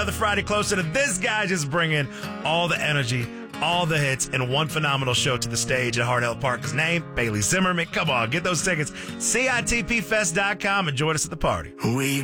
Another Friday closer to this guy just bringing all the energy, all the hits, and one phenomenal show to the stage at Hard Help Park. His name, Bailey Zimmerman. Come on, get those tickets. CITPfest.com and join us at the party.